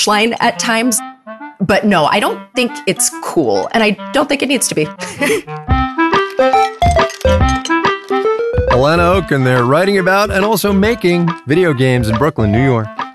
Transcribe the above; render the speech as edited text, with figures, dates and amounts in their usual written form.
punchline at times. But no, I don't think it's cool, and I don't think it needs to be. Alana Oak, and they're writing about and also making video games in Brooklyn, New York.